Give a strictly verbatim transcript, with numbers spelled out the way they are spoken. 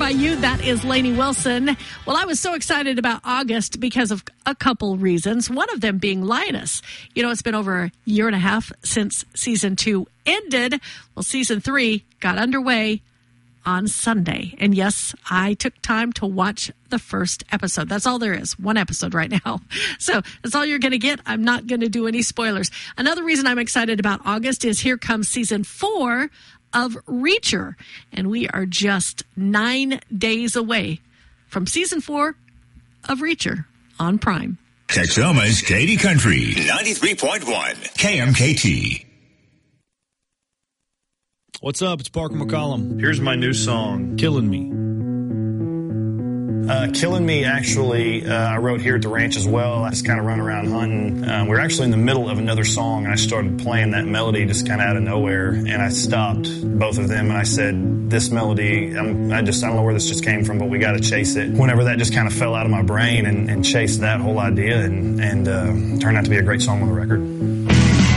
by You. That is Lainey Wilson. Well, I was so excited about August because of a couple reasons. One of them being Lioness. You know, it's been over a year and a half since season two ended. Well, season three got underway on Sunday. And yes, I took time to watch the first episode. That's all there is. One episode right now. So that's all you're going to get. I'm not going to do any spoilers. Another reason I'm excited about August is here comes season four of Reacher. And we are just nine days away from season four of Reacher on Prime. Texoma's Katy Country, ninety-three point one K M K T. What's up? It's Parker McCollum. Here's my new song, Killing Me. Uh, Killing Me, actually, uh, I wrote here at the ranch as well. I just kind of run around hunting. Um, we were actually in the middle of another song, and I started playing that melody just kind of out of nowhere, and I stopped both of them, and I said, this melody, I'm, I just, I don't know where this just came from, but we got to chase it. Whenever that just kind of fell out of my brain and, and chased that whole idea, and, and uh, turned out to be a great song on the record.